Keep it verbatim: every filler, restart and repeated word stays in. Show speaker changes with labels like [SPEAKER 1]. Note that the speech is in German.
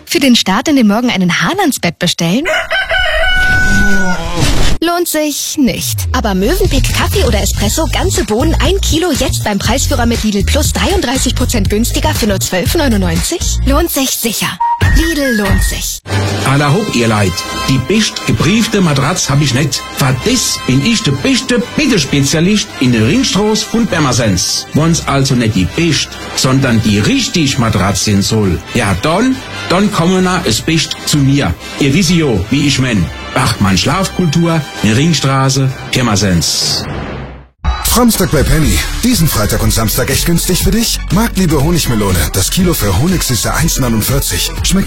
[SPEAKER 1] Für den Start in den Morgen einen Hahn ans Bett bestellen? Lohnt sich nicht. Aber Mövenpick Kaffee oder Espresso, ganze Bohnen, ein Kilo, jetzt beim Preisführer mit Lidl Plus dreiunddreißig Prozent günstiger für nur zwölf neunundneunzig? Lohnt sich sicher. Lidl lohnt sich.
[SPEAKER 2] Alla hopp, ihr Leid. Die best gebriefte Matratz hab ich nicht. Für das bin ich der beste Bittespezialist in der Ringstraße von Pirmasens. Wenn's also nicht die best, sondern die richtig Matratz sein soll, ja dann, dann kommen na es best zu mir. Ihr wisst ja, wie ich mein. Bachmann Schlafkultur, in Ringstraße, Pirmasens.
[SPEAKER 3] Samstag bei Penny. Diesen Freitag und Samstag echt günstig für dich? Marktliebe Honigmelone. Das Kilo für Honigsüße eins neunundvierzig. Schmeckt